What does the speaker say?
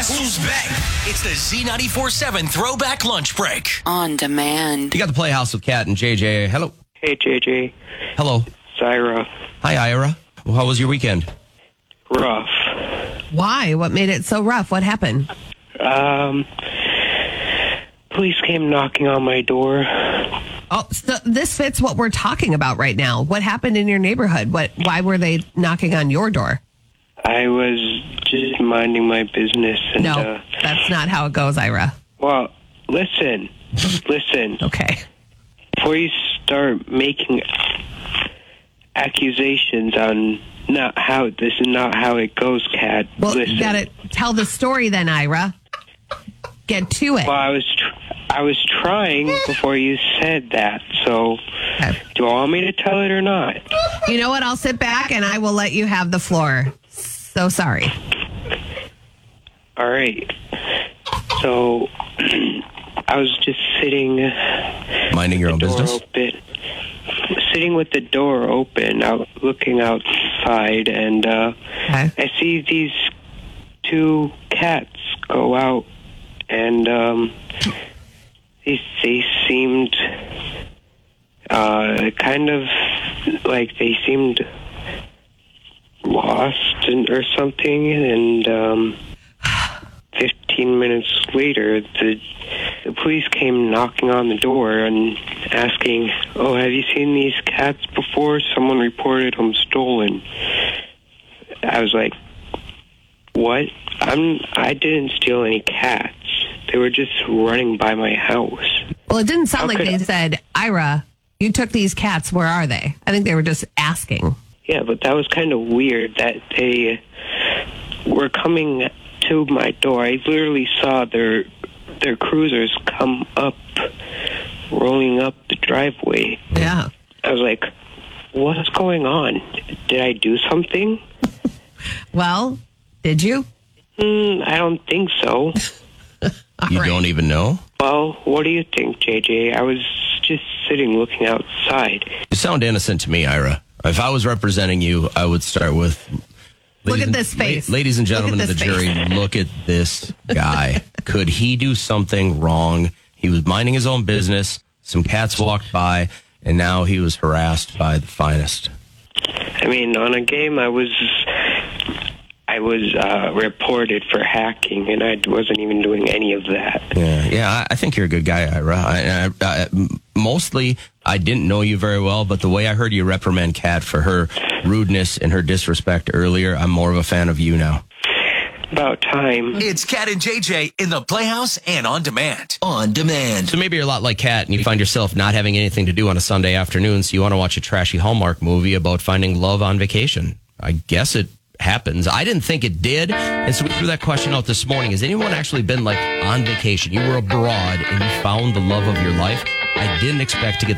Who's back? It's the Z94.7 Throwback Lunch Break. On demand. You got the Playhouse with Kat and JJ. Hello. Hey, JJ. Hello. It's Ira. Hi, Ira. Well, how was your weekend? Rough. Why? What made it so rough? What happened? Police came knocking on my door. Oh, so this fits what we're talking about right now. What happened in your neighborhood? Why were they knocking on your door? I was just minding my business. And, No, that's not how it goes, Ira. Well, listen. Okay. Before you start making accusations on this is not how it goes, Kat. Well, listen. you gotta tell the story then, Ira. Get to it. Well, I was trying before you said that. So, Okay. do you want me to tell it or not? You know what? I'll sit back and I will let you have the floor. So sorry. All right. So, I was just sitting, Minding your own business? sitting with the door open, looking outside, and Okay. I see these two cats go out, and they seemed kind of like they seemed lost or something, and 15 minutes later, the police came knocking on the door and asking, "Oh, have you seen these cats before? Someone reported them stolen." I was like, "What? I didn't steal any cats. They were just running by my house." Well, it didn't sound like Okay. they said, Ira, you took these cats. Where are they? I think they were just asking. Yeah, but that was kind of weird that they were coming to my door. I literally saw their cruisers come up, rolling up the driveway. Yeah. I was like, "What's going on? Did I do something?" Well, did you? I don't think so. You don't even know? Well, what do you think, JJ? I was just sitting looking outside. You sound innocent to me, Ira. If I was representing you, I would start with... Look at this face. Ladies and gentlemen of the Look at jury, this face. look at this guy. Could he do something wrong? He was minding his own business. Some cats walked by, and now he was harassed by the finest. I mean, on a game, I was reported for hacking, and I wasn't even doing any of that. Yeah, I think you're a good guy, Ira. Mostly, I didn't know you very well, but the way I heard you reprimand Kat for her rudeness and her disrespect earlier, I'm more of a fan of you now. About time. It's Kat and JJ in the Playhouse and On Demand. On Demand. So maybe you're a lot like Kat and you find yourself not having anything to do on a Sunday afternoon, so you want to watch a trashy Hallmark movie about finding love on vacation. I guess it happens. I didn't think it did, and so we threw that question out this morning. Has anyone actually been like on vacation? You were abroad and you found the love of your life? I didn't expect to get